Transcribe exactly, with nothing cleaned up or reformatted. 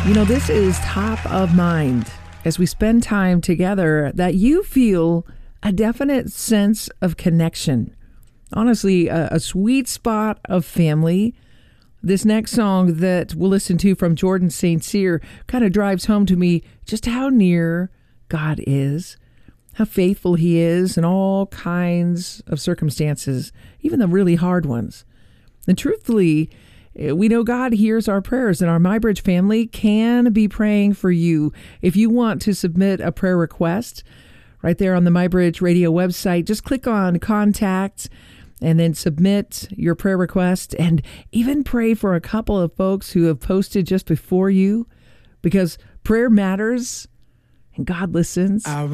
You know, this is top of mind as we spend time together, that you feel a definite sense of connection. Honestly, a, a sweet spot of family. This next song that we'll listen to from Jordan Saint Cyr kind of drives home to me just how near God is, how faithful he is in all kinds of circumstances, even the really hard ones. And truthfully, we know God hears our prayers, and our MyBridge family can be praying for you. If you want to submit a prayer request, right there on the MyBridge Radio website, just click on Contact and then submit your prayer request, and even pray for a couple of folks who have posted just before you, because prayer matters and God listens. I